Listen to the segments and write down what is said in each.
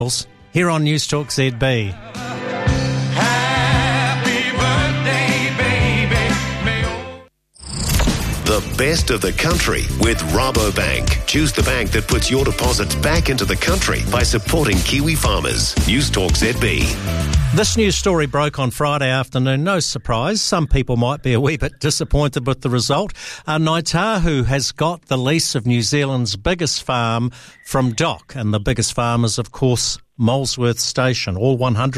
Here on News Talk ZB. Happy birthday, baby. The best of the country with Rabobank. Choose the bank that puts your deposits back into the country by supporting Kiwi farmers. News Talk ZB. This news story broke on Friday afternoon. No surprise. Some people might be a wee bit disappointed with the result. Ngāi Tahu has got the lease of New Zealand's biggest farm from DOC, and the biggest farm is, of course, Molesworth Station, all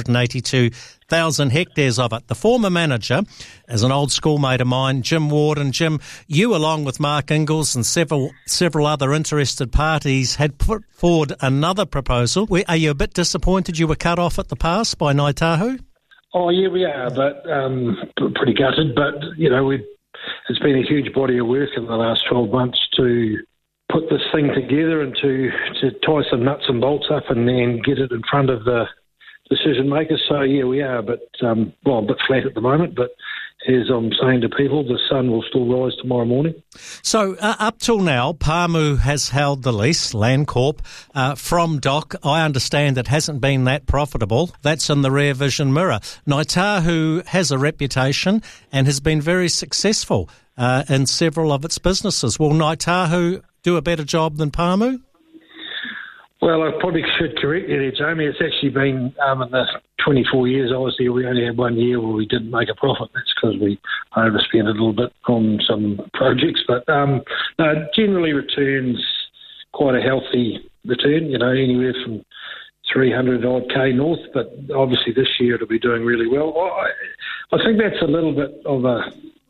182,000 hectares of it. The former manager is an old schoolmate of mine, Jim Ward. And Jim, you, along with Mark Ingalls and several other interested parties, had put forward another proposal. Are you a bit disappointed you were cut off at the pass by Ngāi Tahu? Oh, yeah, we are, but pretty gutted. But, you know, it's been a huge body of work in the last 12 months to put this thing together and to tie some nuts and bolts up and then get it in front of the decision makers. So, yeah, we are, but a bit flat at the moment. But as I'm saying to people, the sun will still rise tomorrow morning. So, up till now, Pāmu has held the lease, Landcorp, from DOC. I understand it hasn't been that profitable. That's in the rear vision mirror. Ngāi Tahu has a reputation and has been very successful in several of its businesses. Will Ngāi Tahu do a better job than Pāmu? Well, I probably should correct you there, Jamie. It's actually been, in the 24 years I was there, we only had 1 year where we didn't make a profit. That's because we overspent a little bit on some projects. But no, generally returns quite a healthy return, you know, anywhere from 300 odd K north. But obviously this year it'll be doing really well. I think that's a little bit of a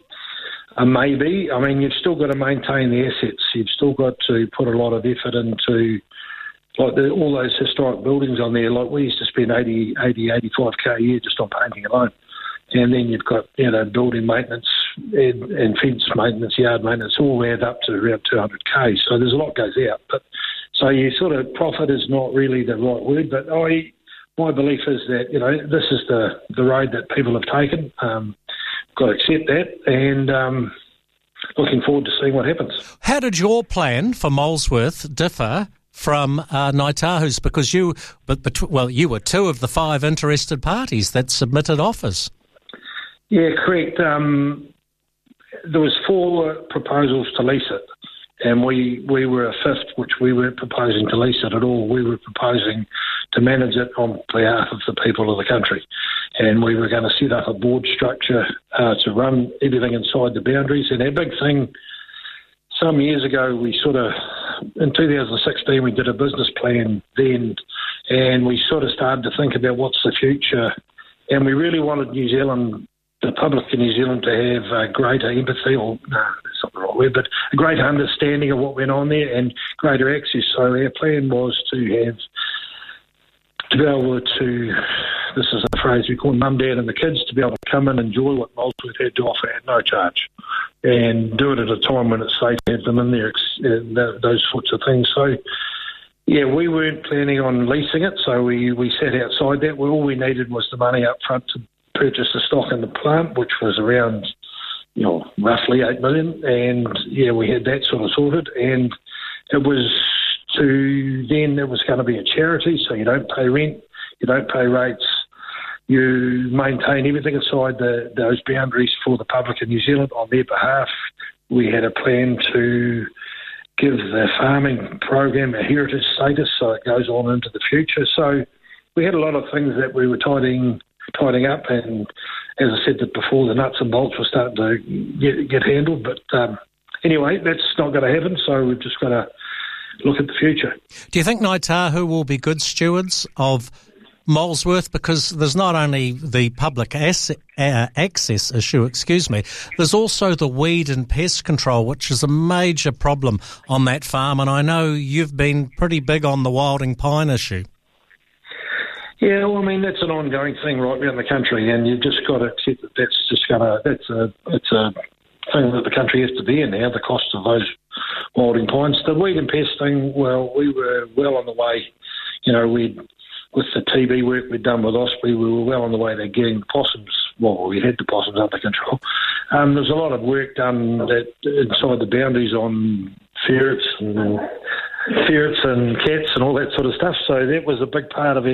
maybe. I mean, you've still got to maintain the assets. You've still got to put a lot of effort into all those historic buildings on there. Like we used to spend 85K a year just on painting alone. And then you've got, you know, building maintenance and fence maintenance, yard maintenance, all add up to around 200K. So there's a lot goes out. But so you sort of, profit is not really the right word, but my belief is that, you know, this is the road that people have taken. Got to accept that, and looking forward to seeing what happens. How did your plan for Molesworth differ from Ngāi Tahu's? Because you were two of the 5 interested parties that submitted offers. Yeah, correct. There was 4 proposals to lease it, and we were a 5th, which we weren't proposing to lease it at all. We were proposing to manage it on behalf of the people of the country. And we were going to set up a board structure to run everything inside the boundaries. And our big thing, some years ago, in 2016, we did a business plan then, and we sort of started to think about what's the future. And we really wanted New Zealand, the public in New Zealand, to have greater empathy, or no, that's not the right word, but a greater understanding of what went on there and greater access. So our plan was to be able to, this is a phrase we call mum, dad and the kids, to be able to come and enjoy what Molesworth had to offer at no charge, and do it at a time when it's safe to have them in there, those sorts of things. So, yeah, we weren't planning on leasing it, so we sat outside that. All we needed was the money up front to purchase the stock in the plant, which was around, you know, roughly 8 million, and, yeah, we had that sort of sorted, and it was going to be a charity, so you don't pay rent, you don't pay rates, you maintain everything inside those boundaries for the public in New Zealand on their behalf. We had a plan to give the farming program a heritage status so it goes on into the future. So we had a lot of things that we were tidying up, and as I said before, the nuts and bolts were starting to get handled. But anyway, that's not going to happen, so we've just got to look at the future. Do you think Ngāi Tahu will be good stewards of Molesworth? Because there's not only the public access issue, there's also the weed and pest control, which is a major problem on that farm, and I know you've been pretty big on the wilding pine issue. Yeah, well, I mean, that's an ongoing thing right around the country, and you've just got to accept that it's a thing that the country has to be in now, the cost of those wilding pines. The weed and pest thing, well, we were well on the way. You know, with the TB work we'd done with Osprey, we were well on the way to getting the possums. Well, we had the possums under control. There's a lot of work done that inside the boundaries on ferrets and ferrets and cats and all that sort of stuff. So that was a big part of